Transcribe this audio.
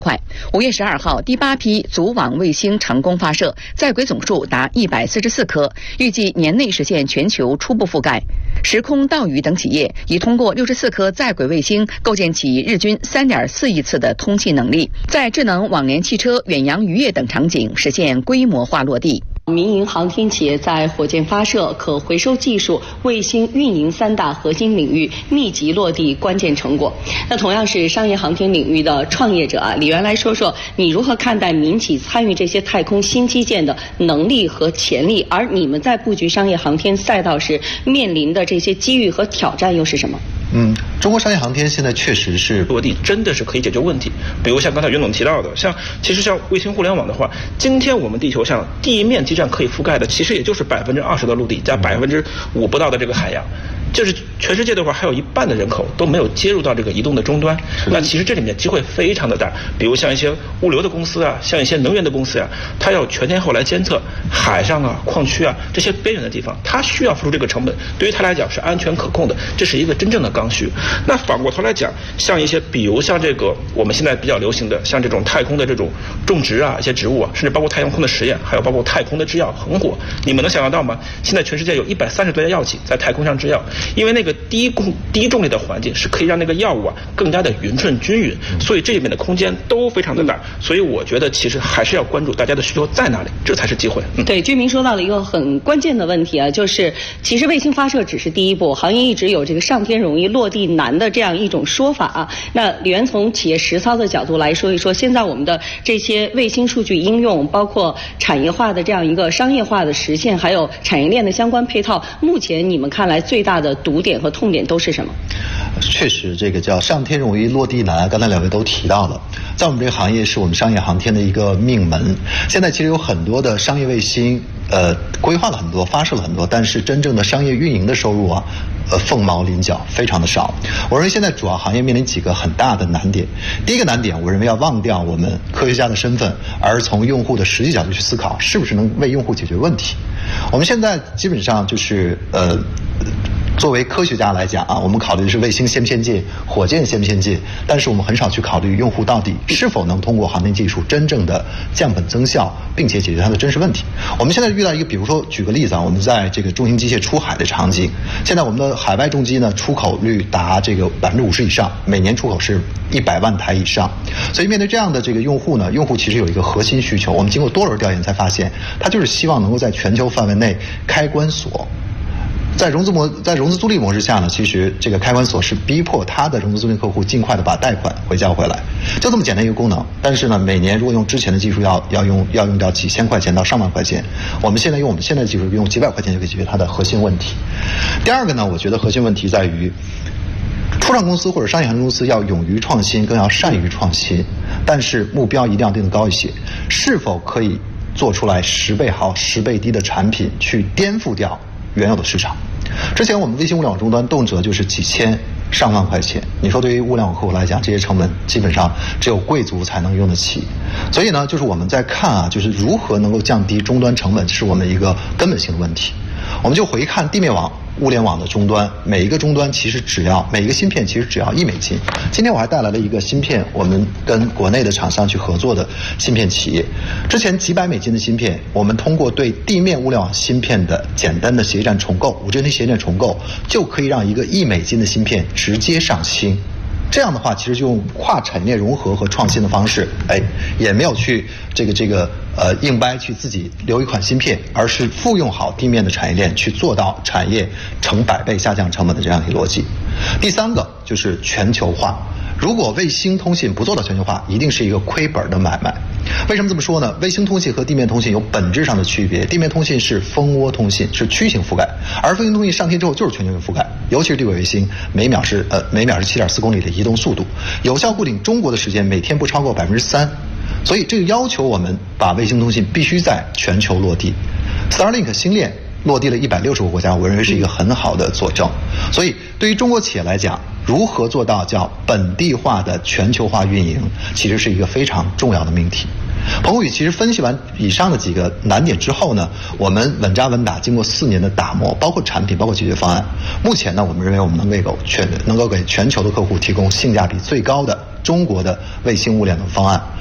快。5月12号，第8批组网卫星成功发射，在轨总数达144颗，预计年内实现全球初步覆盖。时空道宇等企业已通过64颗在轨卫星构建起日均3.4亿次的通信能力，在智能网联汽车、远洋渔业等场景实现规模化落地。 民营航天企业在火箭发射、可回收技术、卫星运营3大核心领域密集落地关键成果。那同样是商业航天领域的创业者啊，李源来说说你如何看待民企参与这些太空新基建的能力和潜力？而你们在布局商业航天赛道时面临的这些机遇和挑战又是什么？ 中国商业航天现在确实是落地，真的是可以解决问题。比如像刚才袁总提到的，其实像卫星互联网的话，今天我们地球上地面基站可以覆盖的，其实也就是20%的陆地加5%不到的这个海洋。就是全世界的话，还有一半的人口都没有接入到这个移动的终端。那其实这里面机会非常的大。比如像一些物流的公司啊，像一些能源的公司啊，它要全天候来监测海上啊、矿区啊这些边缘的地方，它需要付出这个成本，对于它来讲是安全可控的，这是一个真正的刚需。那反过头来讲，像一些比如像这个我们现在比较流行的，像这种太空的这种种植啊、一些植物啊，甚至包括太空的实验，还有包括太空的制药很火。你们能想象到吗？现在全世界有130多家药企在太空上制药。因为那个低重力的环境是可以让那个药物啊更加的匀称均匀，所以这里面的空间都非常的大。所以我觉得其实还是要关注大家的需求在哪里，这才是机会。 对，居民说到了一个很关键的问题啊，就是其实卫星发射只是第一步，行业一直有这个上天容易落地难的这样一种说法啊。那李源从企业实操的角度来说一说，现在我们的这些卫星数据应用，包括产业化的这样一个商业化的实现，还有产业链的相关配套，目前你们看来最大的堵点和痛点都是什么？ 确实，这个叫上天容易落地难，刚才2位都提到了，在我们这个行业是我们商业航天的一个命门。现在其实有很多的商业卫星，规划了很多，发射了很多，但是真正的商业运营的收入啊，凤毛麟角，非常的少。我认为现在主要行业面临几个很大的难点。第一个难点，我认为要忘掉我们科学家的身份，而从用户的实际角度去思考，是不是能为用户解决问题。我们现在基本上就是作为科学家来讲啊，我们考虑的是卫星先不先进，火箭先不先进，但是我们很少去考虑用户到底是否能通过航天技术真正的降本增效，并且解决它的真实问题。我们现在遇到一个，比如说举个例子啊，我们在这个重型机械出海的场景，现在我们的海外重机呢出口率达这个50%以上，每年出口是100万台以上。所以面对这样的这个用户呢，用户其实有一个核心需求，我们经过多轮调研才发现，他就是希望能够在全球范围内开关锁。在融资租赁模式下呢，其实这个开关锁是逼迫他的融资租赁客户尽快的把贷款交回来，就这么简单一个功能。但是呢，每年如果用之前的技术要用掉几千块钱到上万块钱，我们现在用我们现在的技术用几百块钱就可以解决它的核心问题。第二个呢，我觉得核心问题在于，初创公司或者商业航天公司要勇于创新，更要善于创新，但是目标一定要定得高一些，是否可以做出来10倍好、10倍低的产品去颠覆掉原有的市场。之前我们卫星物联网终端动辄就是几千上万块钱，你说对于物联网客户来讲，这些成本基本上只有贵族才能用得起。所以呢，就是我们在看啊，就是如何能够降低终端成本，是我们一个根本性的问题。我们就回看地面网物联网的终端，每一个终端其实每一个芯片其实只要$1。今天我还带来了一个芯片，我们跟国内的厂商去合作的芯片企业。之前几百美金的芯片，我们通过对地面物联网芯片的简单的协议站重构，5G协议站重构，就可以让一个$1的芯片直接上星。这样的话，其实就用跨产业链融合和创新的方式，也没有去硬掰去自己留一款芯片，而是复用好地面的产业链，去做到产业成100倍下降成本的这样一个逻辑。第三个就是全球化。如果卫星通信不做到全球化，一定是一个亏本的买卖。为什么这么说呢？卫星通信和地面通信有本质上的区别。地面通信是蜂窝通信，是区域性覆盖，而卫星通信上天之后就是全球性覆盖。尤其是地轨卫星，每秒是7.4公里的移动速度，有效固定中国的时间每天不超过3%。所以这个要求我们把卫星通信必须在全球落地。Starlink 星链落地了160个国家，我认为是一个很好的佐证。所以对于中国企业来讲，如何做到叫本地化的全球化运营，其实是一个非常重要的命题。 彭博宇其实分析完以上的几个难点之后呢，我们稳扎稳打，经过4年的打磨，包括产品，包括解决方案，目前呢，我们认为我们能够给全球的客户提供性价比最高的中国的卫星物联的方案。